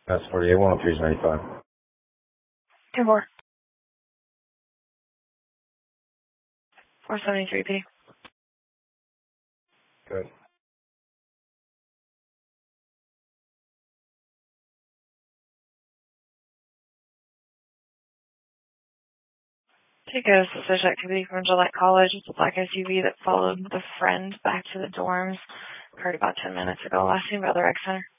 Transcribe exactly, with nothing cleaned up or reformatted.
That's forty-eight, one oh three is ninety-five. Two more. four seventy-three P. Good. Take a suspicious activity from Gillette College. It's a black S U V that followed the friend back to the dorms. Heard about ten minutes ago. Last name, Brother X Center.